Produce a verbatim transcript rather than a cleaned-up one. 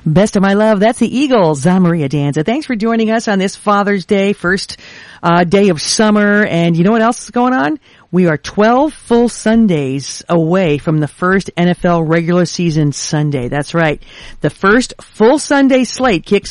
Best of My Love, that's the Eagles, Anna Maria Danza. Thanks for joining us on this Father's Day, first uh, day of summer. And you know what else is going on? We are twelve full Sundays away from the first N F L regular season Sunday. That's right. The first full Sunday slate kicks